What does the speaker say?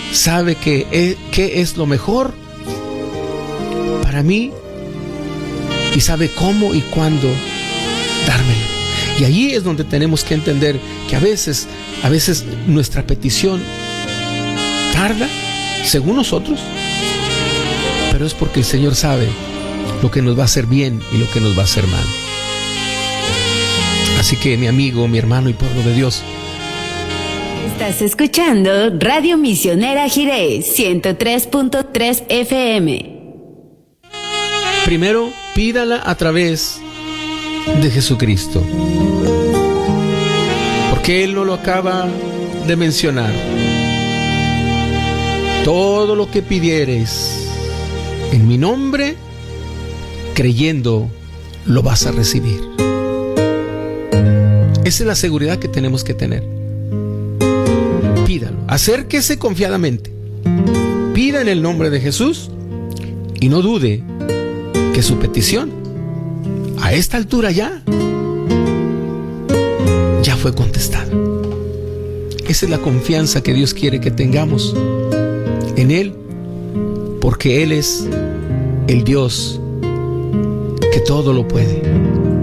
sabe qué es lo mejor para mí y sabe cómo y cuándo dármelo. Y allí es donde tenemos que entender que a veces nuestra petición tarda, según nosotros, pero es porque el Señor sabe lo que nos va a hacer bien y lo que nos va a hacer mal. Así que, mi amigo, mi hermano y pueblo de Dios, estás escuchando Radio Misionera Jiré 103.3 FM. Primero, pídala a través de Jesucristo, porque Él no lo acaba de mencionar. Todo lo que pidieres en mi nombre, creyendo, lo vas a recibir. Esa es la seguridad que tenemos que tener. Pídalo, acérquese confiadamente, pida en el nombre de Jesús y no dude que su petición a esta altura ya fue contestada. Esa es la confianza que Dios quiere que tengamos en Él, porque Él es el Dios que todo lo puede.